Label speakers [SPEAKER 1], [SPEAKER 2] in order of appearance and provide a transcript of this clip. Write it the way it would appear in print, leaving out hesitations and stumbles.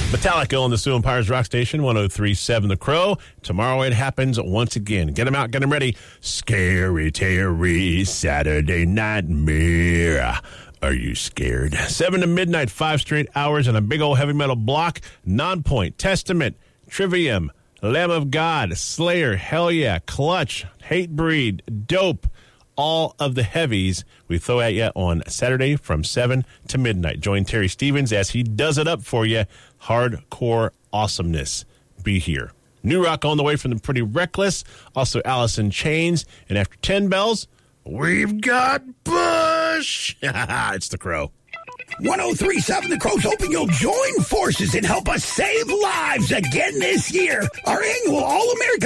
[SPEAKER 1] Metallica on the Sioux Empires Rock Station, 103.7 The Crow. Tomorrow it happens once again. Get them out, get them ready. Scary Terry, Saturday Nightmare. Are you scared? 7 to midnight, 5 straight hours, and a big old heavy metal block. Nonpoint, Testament, Trivium, Lamb of God, Slayer, Hell Yeah, Clutch, Hatebreed, Dope. All of the heavies we throw at you on Saturday from 7 to midnight. Join Terry Stevens as he does it up for you. Hardcore awesomeness. Be here. New rock on the way from the Pretty Reckless. Also Alice in Chains. And after 10 bells, we've got Bush. It's the Crow.
[SPEAKER 2] 103.7 The Crow's hoping you'll join forces and help us save lives again this year. Our annual All-America